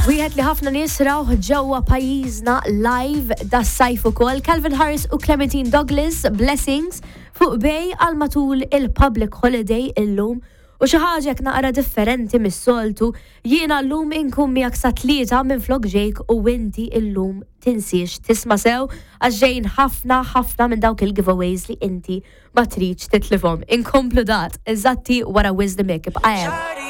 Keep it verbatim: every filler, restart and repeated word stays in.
Wieħed li ħafna nies raw ġewwa pajjiżna live das-sajf ukoll Calvin Harris u Clementine Douglas Blessings fuq bej għal matul il-public holiday illum u xi ħaġa jekk naqra differenti mis-soltu jiena llum inkun miegħek sa tlieta minflok Jake u inti illum tinsiex tisma' sew għax ġejjin ħafna ħafna minn dawk il-giveaways li inti ma tridx titlifhom. Inkomplu dat eżatti wara Wisdom Make ibqa' hemm.